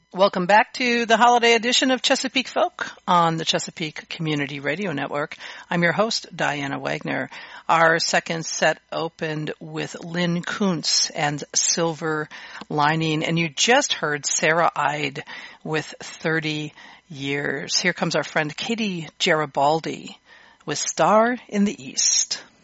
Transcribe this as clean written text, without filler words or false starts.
Welcome back to the holiday edition of Chesapeake Folk on the Chesapeake Community Radio Network. I'm your host, Diana Wagner. Our second set opened with Lynn Kuntz and Silver Lining, and you just heard Sarah Ide with 30 Years. Here comes our friend Katie Garibaldi with Star in the East.